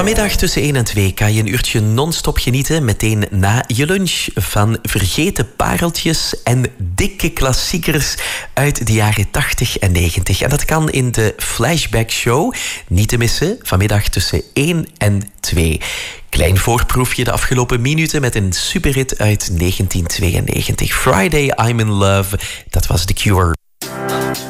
Vanmiddag tussen 1 en 2 kan je een uurtje non-stop genieten, meteen na je lunch, van vergeten pareltjes en dikke klassiekers uit de jaren 80 en 90. En dat kan in de Flashback Show. Niet te missen, vanmiddag tussen 1 en 2. Klein voorproefje de afgelopen minuten met een superhit uit 1992. Friday I'm in Love, dat was The Cure.